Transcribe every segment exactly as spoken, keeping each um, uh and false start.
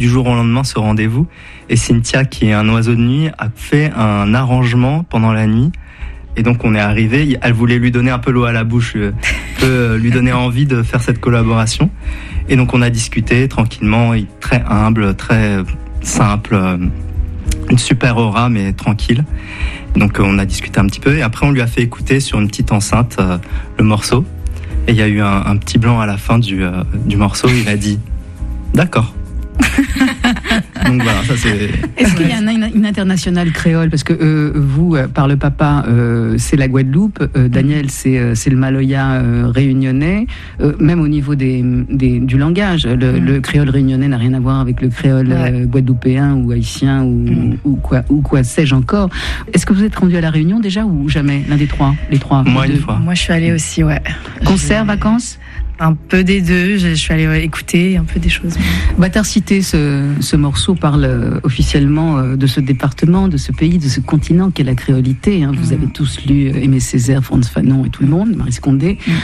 du jour au lendemain ce rendez-vous. Et Cynthia, qui est un oiseau de nuit, a fait un arrangement pendant la nuit. Et donc on est arrivé, elle voulait lui donner un peu l'eau à la bouche, un peu lui donner envie de faire cette collaboration. Et donc on a discuté tranquillement, très humble, très simple, une super aura mais tranquille. Donc on a discuté un petit peu et après on lui a fait écouter sur une petite enceinte euh, le morceau. Et il y a eu un, un petit blanc à la fin du, euh, du morceau, il a dit « D'accord ». Donc voilà, ça c'est... Est-ce qu'il y a une, une internationale créole? Parce que euh, vous, euh, par le papa, euh, c'est la Guadeloupe, euh, Daniel, c'est, euh, c'est le Maloya euh, réunionnais, euh, même au niveau des, des, du langage. Le, mm. le créole réunionnais n'a rien à voir avec le créole ouais. euh, guadeloupéen ou haïtien ou, mm. ou, quoi, ou quoi sais-je encore. Est-ce que vous êtes rendu à La Réunion déjà ou jamais? L'un des trois, les trois Moi, une fois. Moi, je suis allée aussi, ouais. Concert, je... vacances? Un peu des deux, je suis allée écouter un peu des choses. Bâtard Cité, ce, ce morceau parle officiellement de ce département, de ce pays, de ce continent qu'est la créolité. Hein. Vous mmh. avez tous lu Aimé Césaire, Frantz Fanon et tout le monde, Maryse Condé. Mmh.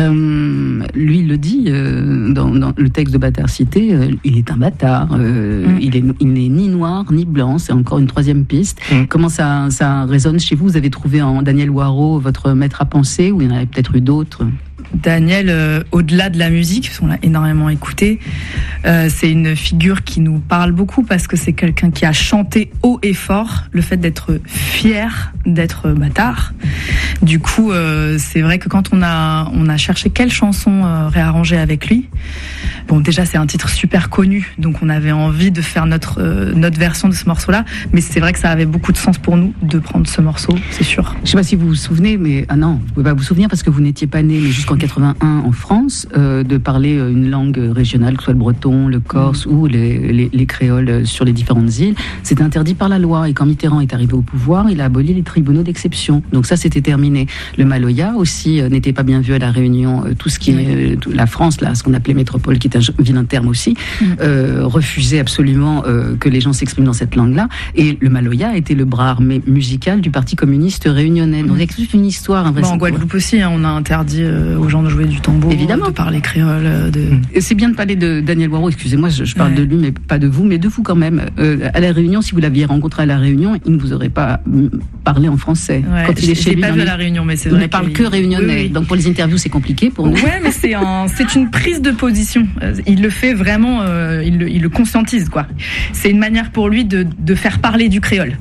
Euh, lui, il le dit euh, dans, dans le texte de Bâtard Cité, euh, il est un bâtard. Euh, mmh. Il est, il n'est ni noir ni blanc. C'est encore une troisième piste. Mmh. Comment ça, ça résonne chez vous? Vous avez trouvé en Daniel Waro votre maître à penser ou il y en avait peut-être eu d'autres? Daniel, euh, au-delà de la musique, parce qu'on l'a énormément écouté, euh, c'est une figure qui nous parle beaucoup parce que c'est quelqu'un qui a chanté haut et fort le fait d'être fier d'être bâtard. Du coup, euh, c'est vrai que quand on a on a cherché quelle chanson euh, réarranger avec lui, bon déjà c'est un titre super connu, donc on avait envie de faire notre euh, notre version de ce morceau-là, mais c'est vrai que ça avait beaucoup de sens pour nous de prendre ce morceau, c'est sûr. Je sais pas si vous vous souvenez, mais ah non, vous pouvez pas vous souvenir parce que vous n'étiez pas né, mais jusqu'en quatre-vingt-un en France, euh, de parler une langue régionale, que ce soit le breton, le corse mmh. ou les, les, les créoles sur les différentes îles, c'était interdit par la loi. Et quand Mitterrand est arrivé au pouvoir, il a aboli les tribunaux d'exception. Donc ça, c'était terminé. Le Maloya aussi euh, n'était pas bien vu à La Réunion. Euh, tout ce qui oui. est euh, la France, là, ce qu'on appelait métropole, qui est un vilain terme aussi, mmh. euh, refusait absolument euh, que les gens s'expriment dans cette langue-là. Et le Maloya était le bras armé musical du Parti communiste réunionnais. Donc il y a toute une histoire. Bon, en Guadeloupe aussi, hein, on a interdit euh, aux gens de jouer du tambour, évidemment, de parler créole. De... Et c'est bien de parler de Daniel Waro, excusez-moi, je, je parle ouais. de lui, mais pas de vous, mais de vous quand même. Euh, à La Réunion, si vous l'aviez rencontré à La Réunion, il ne vous aurait pas parlé en français. Ouais, quand il est chez lui, pas vu à La Réunion, mais c'est vrai. Il ne parle que réunionnais. Oui, oui. Donc pour les interviews, c'est compliqué pour nous. Ouais, mais c'est, un, c'est une prise de position. Il le fait vraiment, euh, il, le, il le conscientise, quoi. C'est une manière pour lui de, de faire parler du créole.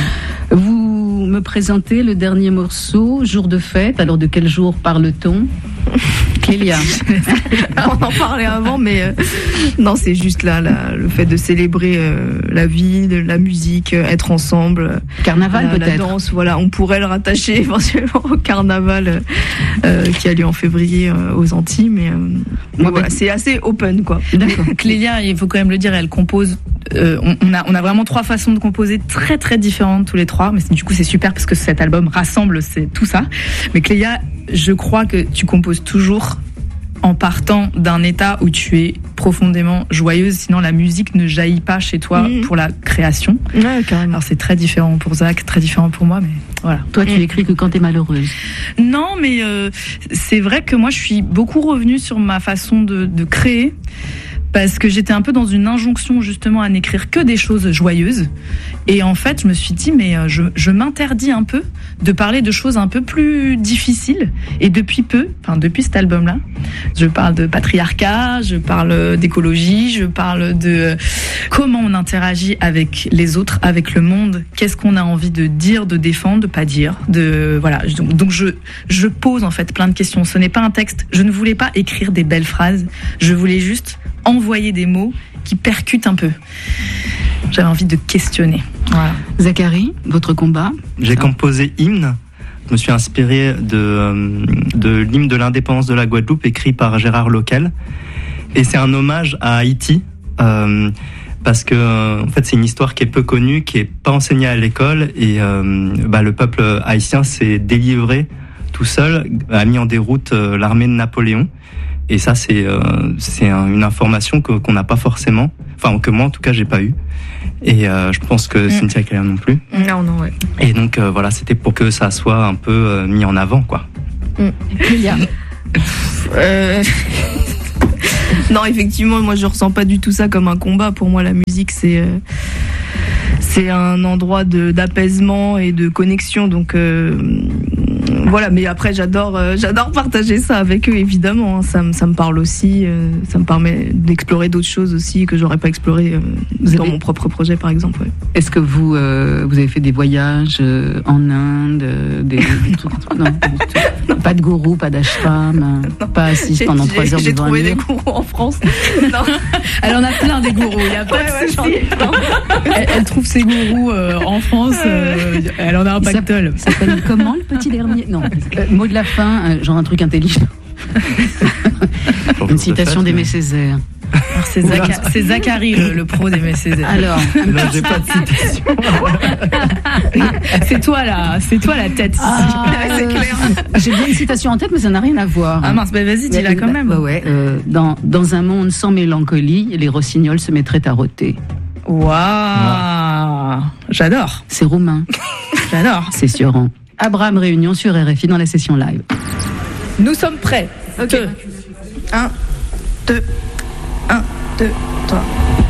Vous me présentez le dernier morceau, Jour de fête. Alors de quel jour parle-t-on? Clélia. On en parlait avant, mais euh, non, c'est juste là, là le fait de célébrer euh, la vie, de la musique, euh, être ensemble. Carnaval la, peut-être. La danse, voilà, on pourrait le rattacher éventuellement au carnaval euh, qui a lieu en février euh, aux Antilles, mais, euh, mais Moi, voilà, ben... c'est assez open, quoi. D'accord. Clélia, il faut quand même le dire, elle compose. Euh, on, on a on a vraiment trois façons de composer très très différentes tous les trois, mais du coup c'est super parce que cet album rassemble c'est tout ça. Mais Clélia, je crois que tu composes toujours en partant d'un état où tu es profondément joyeuse, sinon la musique ne jaillit pas chez toi mmh. pour la création. Ouais, carrément. Alors c'est très différent pour Zach, très différent pour moi, mais voilà. Toi, tu mmh. écris que quand t'es malheureuse. Non, mais euh, c'est vrai que moi je suis beaucoup revenue sur ma façon de, de créer. Parce que j'étais un peu dans une injonction justement à n'écrire que des choses joyeuses. Et en fait, je me suis dit, mais je, je m'interdis un peu de parler de choses un peu plus difficiles. Et depuis peu, enfin depuis cet album-là, je parle de patriarcat, je parle d'écologie, je parle de comment on interagit avec les autres, avec le monde, qu'est-ce qu'on a envie de dire, de défendre, de pas dire. De, voilà. Donc je, je pose en fait plein de questions. Ce n'est pas un texte, je ne voulais pas écrire des belles phrases, je voulais juste envoyer des mots qui percutent un peu. J'avais envie de questionner. Voilà. Zachary, votre combat? J'ai ça. composé Hymne. Je me suis inspiré de, de l'hymne de l'indépendance de la Guadeloupe écrit par Gérard Loquel. Et c'est un hommage à Haïti. Euh, parce que en fait, c'est une histoire qui est peu connue, qui est pas enseignée à l'école. Et euh, bah, le peuple haïtien s'est délivré tout seul, a mis en déroute euh, l'armée de Napoléon. Et ça, c'est euh, c'est un, une information que, qu'on n'a pas forcément, enfin que moi en tout cas j'ai pas eu. Et euh, je pense que mmh. Cynthia Claire non plus. Non, non, ouais. Et donc euh, voilà, c'était pour que ça soit un peu euh, mis en avant, quoi. Mmh. Clélia. euh... Non, effectivement, moi je ressens pas du tout ça comme un combat. Pour moi, la musique, c'est euh, c'est un endroit de, d'apaisement et de connexion. Donc euh, voilà. Mais après, j'adore euh, j'adore partager ça avec eux, évidemment. Hein. Ça, me- ça me parle aussi. Euh, ça me permet d'explorer d'autres choses aussi que j'aurais pas exploré euh, Vous dans avez- mon propre projet, par exemple. Ouais. Est-ce que vous, euh, vous avez fait des voyages euh, en Inde, euh, des, des trucs non, non, pas de gourou, pas d'ashram, euh, pas assise pendant J'ai- trois heures J'ai devant un trouvé des mur. gourous en France. Non. Elle en a plein des gourous. Il y a pas Ouais, de ouais, souci. j'en- Elle, elle trouve ses gourous euh, en France. euh, elle en a un Il s'appelle- pactole. il s'appelle comment le petit dernier? Non, euh, mot de la fin, euh, genre un truc intelligent. Une citation d'Aimé Césaire. Alors, C'est Zacha- c'est Zachary, le, le pro des Césaire. Alors, Là, j'ai pas de citation. C'est toi là, c'est toi la tête. ici. ah, c'est euh, clair. j'ai bien une citation en tête, mais ça n'a rien à voir. Ah mince, bah vas-y, dis-la quand même. Ouais, ouais, euh, dans, dans un monde sans mélancolie, les rossignols se mettraient à rôter. Waouh, j'adore, C'est roumain, j'adore. c'est Sioran. Abraham Réunion sur R F I dans la session live. Nous sommes prêts. Ok. Un, deux, un, deux, trois.